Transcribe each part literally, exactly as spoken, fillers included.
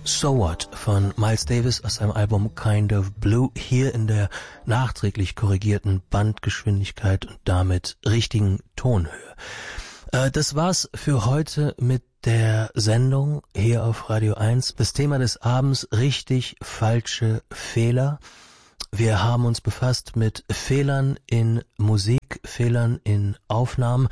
So What von Miles Davis aus seinem Album Kind of Blue, hier in der nachträglich korrigierten Bandgeschwindigkeit und damit richtigen Tonhöhe. Äh, das war's für heute mit der Sendung hier auf Radio eins. Das Thema des Abends: richtig, falsche Fehler. Wir haben uns befasst mit Fehlern in Musik, Fehlern in Aufnahmen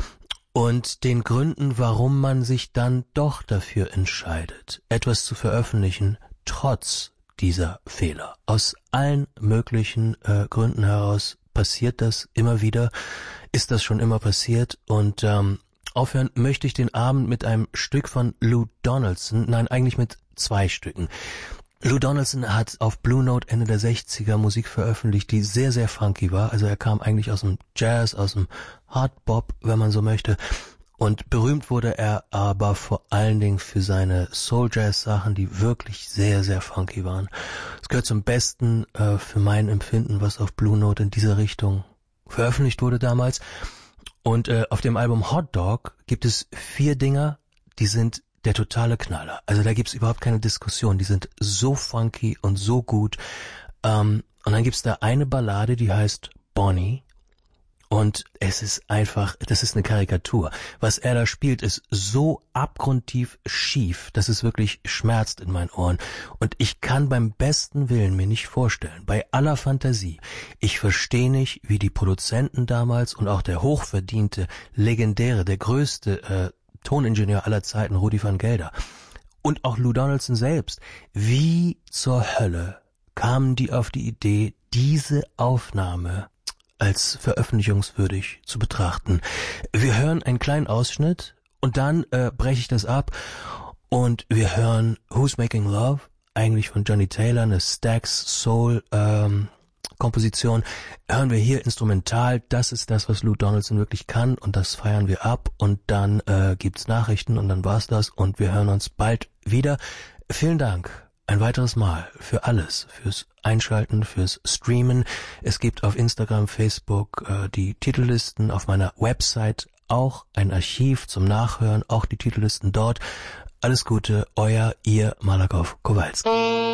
und den Gründen, warum man sich dann doch dafür entscheidet, etwas zu veröffentlichen, trotz dieser Fehler. Aus allen möglichen äh, Gründen heraus passiert das immer wieder, ist das schon immer passiert. Und ähm, aufhören möchte ich den Abend mit einem Stück von Lou Donaldson, nein, eigentlich mit zwei Stücken. Lou Donaldson hat auf Blue Note Ende der sechziger Musik veröffentlicht, die sehr, sehr funky war. Also er kam eigentlich aus dem Jazz, aus dem Hardbop, wenn man so möchte. Und berühmt wurde er aber vor allen Dingen für seine Soul-Jazz-Sachen, die wirklich sehr, sehr funky waren. Es gehört zum Besten äh, für mein Empfinden, was auf Blue Note in dieser Richtung veröffentlicht wurde damals. Und äh, auf dem Album Hot Dog gibt es vier Dinger, die sind der totale Knaller. Also da gibt's überhaupt keine Diskussion. Die sind so funky und so gut. Ähm, und dann gibt's da eine Ballade, die heißt Bonnie. Und es ist einfach, das ist eine Karikatur. Was er da spielt, ist so abgrundtief schief, dass es wirklich schmerzt in meinen Ohren. Und ich kann beim besten Willen mir nicht vorstellen, bei aller Fantasie, ich verstehe nicht, wie die Produzenten damals und auch der hochverdiente, legendäre, der größte äh, Toningenieur aller Zeiten, Rudi van Gelder, und auch Lou Donaldson selbst, wie zur Hölle kamen die auf die Idee, diese Aufnahme als veröffentlichungswürdig zu betrachten. Wir hören einen kleinen Ausschnitt und dann äh, breche ich das ab und wir hören Who's Making Love, eigentlich von Johnny Taylor, eine Stax Soul ähm, Komposition, hören wir hier instrumental. Das ist das, was Lou Donaldson wirklich kann, und das feiern wir ab. Und dann äh, gibt's Nachrichten und dann war's das und wir hören uns bald wieder. Vielen Dank ein weiteres Mal für alles, fürs Einschalten, fürs Streamen. Es gibt auf Instagram, Facebook äh, die Titellisten, auf meiner Website auch ein Archiv zum Nachhören, auch die Titellisten dort. Alles Gute, euer, ihr Malakoff Kowalski.